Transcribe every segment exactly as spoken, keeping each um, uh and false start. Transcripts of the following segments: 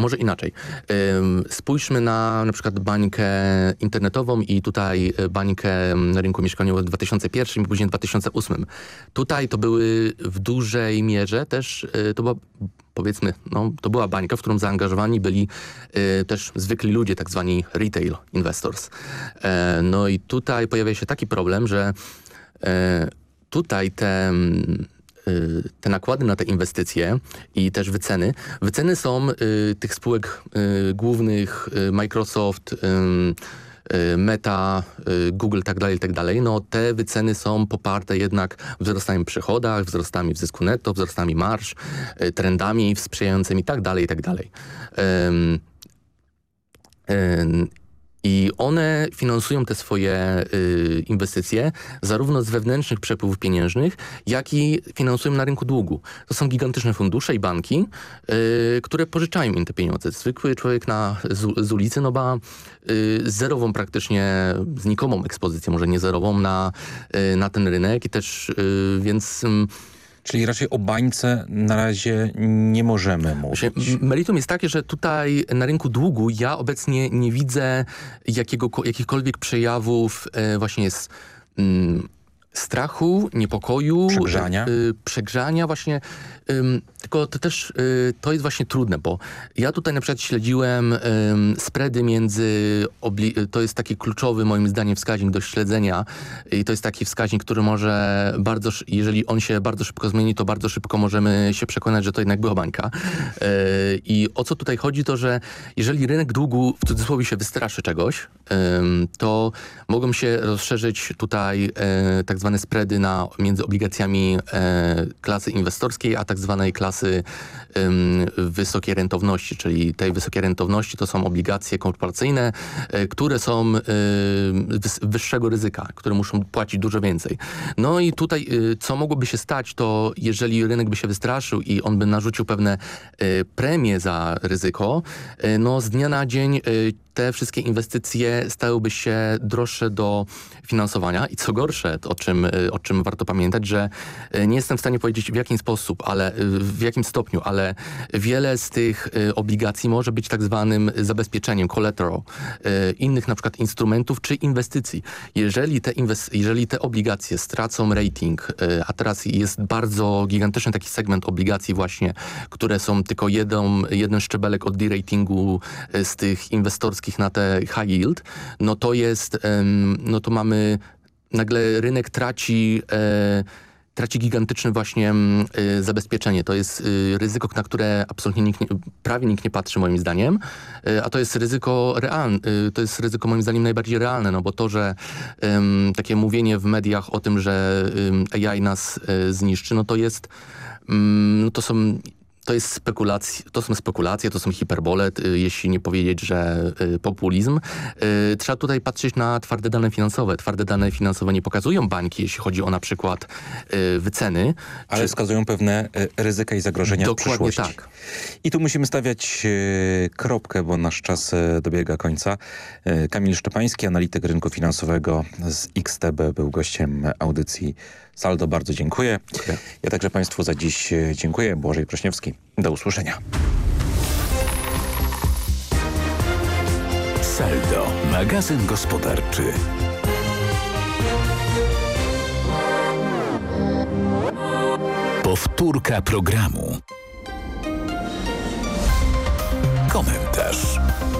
może inaczej. Spójrzmy na na przykład bańkę internetową i tutaj bańkę na rynku mieszkaniowym w dwa tysiące pierwszym i później w dwa tysiące ósmym. Tutaj to były w dużej mierze też, to była powiedzmy, no, to była bańka, w którą zaangażowani byli y, też zwykli ludzie, tak zwani retail investors. E, no i tutaj pojawia się taki problem, że e, tutaj te, y, te nakłady na te inwestycje i też wyceny, wyceny są y, tych spółek y, głównych, y, Microsoft, y, Meta, Google, tak dalej, tak dalej, no te wyceny są poparte jednak wzrostami w przychodach, wzrostami w zysku netto, wzrostami marż, trendami sprzyjającymi, tak dalej, tak dalej. Um, um, I one finansują te swoje y, inwestycje zarówno z wewnętrznych przepływów pieniężnych, jak i finansują na rynku długu. To są gigantyczne fundusze i banki, y, które pożyczają im te pieniądze. Zwykły człowiek na, z, z ulicy no ma y, zerową praktycznie, znikomą ekspozycję, może nie zerową na, y, na ten rynek i też, y, więc... Y, Czyli raczej o bańce na razie nie możemy mówić. Meritum jest takie, że tutaj na rynku długu ja obecnie nie widzę jakiego, jakichkolwiek przejawów e, właśnie jest mm, strachu, niepokoju, przegrzania, y, przegrzania właśnie. Ym, tylko to też y, to jest właśnie trudne, bo ja tutaj na przykład śledziłem ym, spready między, obli- to jest taki kluczowy moim zdaniem wskaźnik do śledzenia i to jest taki wskaźnik, który może bardzo, jeżeli on się bardzo szybko zmieni, to bardzo szybko możemy się przekonać, że to jednak była bańka. Yy, I o co tutaj chodzi, to że jeżeli rynek długu w cudzysłowie się wystraszy czegoś, ym, to mogą się rozszerzyć tutaj yy, tak zwane spready na, między obligacjami yy, klasy inwestorskiej, a tak zwanej klasy ym, wysokiej rentowności, czyli tej wysokiej rentowności to są obligacje korporacyjne, y, które są y, wys wyższego ryzyka, które muszą płacić dużo więcej. No i tutaj y, co mogłoby się stać, to jeżeli rynek by się wystraszył i on by narzucił pewne y, premie za ryzyko, y, no z dnia na dzień y, te wszystkie inwestycje stałyby się droższe do finansowania i co gorsze, o czym, o czym warto pamiętać, że nie jestem w stanie powiedzieć w jakim sposób, ale w jakim stopniu, ale wiele z tych obligacji może być tak zwanym zabezpieczeniem, collateral, innych na przykład instrumentów czy inwestycji. Jeżeli te, inwest- jeżeli te obligacje stracą rating, a teraz jest bardzo gigantyczny taki segment obligacji właśnie, które są tylko jedną, jeden szczebelek od deratingu z tych inwestorskich na te high yield, no to jest, no to mamy, nagle rynek traci, e, traci gigantyczne właśnie e, zabezpieczenie. To jest e, ryzyko, na które absolutnie nikt nie, prawie nikt nie patrzy moim zdaniem, e, a to jest ryzyko realne, e, to jest ryzyko moim zdaniem najbardziej realne, no bo to, że e, takie mówienie w mediach o tym, że e, A I nas e, zniszczy, no to jest, mm, no to są To jest spekulacja, to są spekulacje, to są hiperbole, y, jeśli nie powiedzieć, że y, populizm. Y, trzeba tutaj patrzeć na twarde dane finansowe. Twarde dane finansowe nie pokazują bańki, jeśli chodzi o na przykład y, wyceny. Ale czy... wskazują pewne y, ryzyka i zagrożenia Dokładnie w przyszłości. tak. I tu musimy stawiać y, kropkę, bo nasz czas y, dobiega końca. Y, Kamil Szczepański, analityk rynku finansowego z X T B, był gościem audycji Saldo. Bardzo dziękuję. dziękuję. Ja także Państwu za dziś dziękuję. Błażej Prośniewski. Do usłyszenia. Saldo, magazyn gospodarczy. Powtórka programu. Komentarz.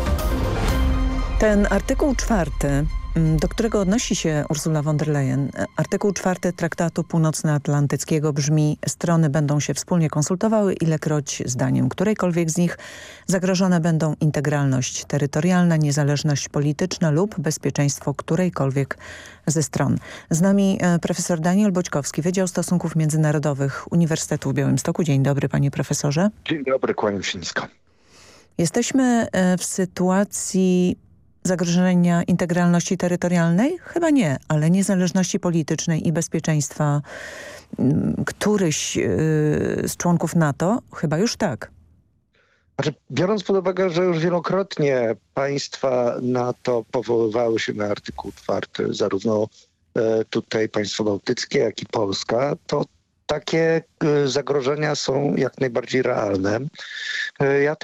Ten artykuł czwarty, do którego odnosi się Ursula von der Leyen, artykuł czwarty Traktatu Północnoatlantyckiego brzmi: strony będą się wspólnie konsultowały, ilekroć zdaniem którejkolwiek z nich zagrożone będą integralność terytorialna, niezależność polityczna lub bezpieczeństwo którejkolwiek ze stron. Z nami profesor Daniel Boćkowski, Wydział Stosunków Międzynarodowych Uniwersytetu w Białymstoku. Dzień dobry, panie profesorze. Dzień dobry, kłaniam się nisko. Jesteśmy w sytuacji zagrożenia integralności terytorialnej? Chyba nie, ale niezależności politycznej i bezpieczeństwa któryś z członków NATO? Chyba już tak. Znaczy, biorąc pod uwagę, że już wielokrotnie państwa NATO powoływały się na artykuł czwarty, zarówno tutaj państwo bałtyckie, jak i Polska, to takie zagrożenia są jak najbardziej realne. Ja